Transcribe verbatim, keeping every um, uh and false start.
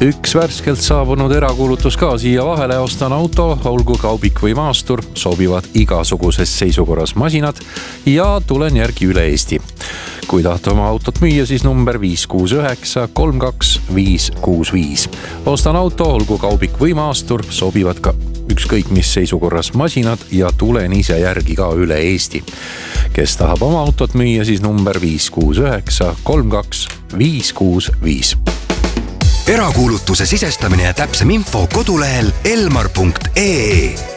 Üks värskelt saabunud erakuulutus ka siia vahele. Ostan auto, olgu kaubik või maastur, sobivad igasuguses seisukorras masinad ja tulen järgi üle Eesti. Kui tahta oma autot müüa, siis number viis kuus üheksa kolm kaks viis kuus viis. Ostan auto, olgu kaubik või maastur, sobivad ka ükskõik mis seisukorras masinad ja tulen ise järgi ka üle Eesti. Kes tahab oma autot müüa, siis number viis kuus üheksa kolm kaks viis kuus viis. Erakuulutuse sisestamine ja täpsem info kodulehel elmar punkt ee.